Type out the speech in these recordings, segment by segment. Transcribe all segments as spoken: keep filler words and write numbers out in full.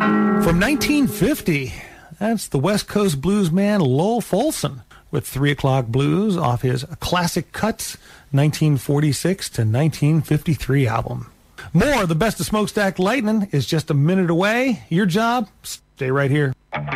From nineteen fifty, that's the West Coast blues man Lowell Folsom with Three O'Clock Blues off his Classic Cuts nineteen forty-six to nineteen fifty-three album. More of the best of Smokestack Lightning is just a minute away. Your job, stay right here.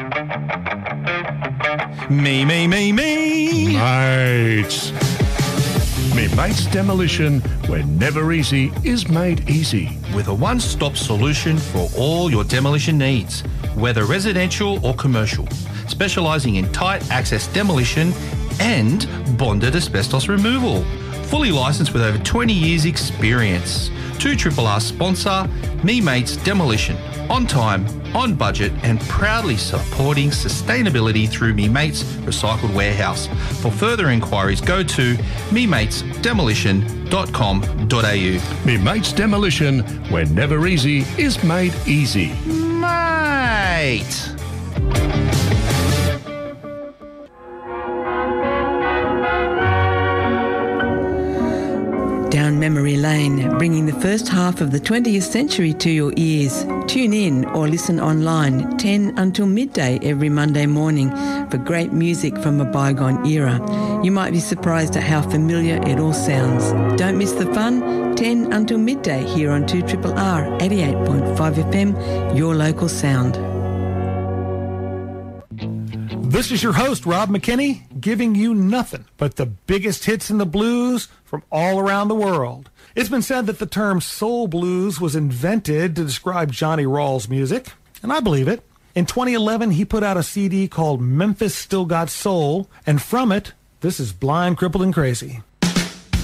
Me, me, me, me. Mates. Me Mates Demolition, where never easy is made easy. With a one-stop solution for all your demolition needs, whether residential or commercial, specialising in tight access demolition and bonded asbestos removal. Fully licensed with over twenty years experience. two R R sponsor, Me Mates Demolition. On time, on budget, and proudly supporting sustainability through Me Mates Recycled Warehouse. For further inquiries, go to me mates demolition dot com dot a u. Me Mates Demolition, where never easy is made easy. Mate! Down memory lane, bringing the first half of the twentieth century to your ears. Tune in or listen online ten until midday every Monday morning for great music from a bygone era. You might be surprised at how familiar it all sounds. Don't miss the fun, ten until midday here on two R R R eighty-eight point five F M, your local sound. This is your host, Rob McKinney, giving you nothing but the biggest hits in the blues from all around the world. It's been said that the term soul blues was invented to describe Johnny Rawls' music, and I believe it. In twenty eleven, he put out a C D called Memphis Still Got Soul, and from it, this is Blind, Crippled, and Crazy.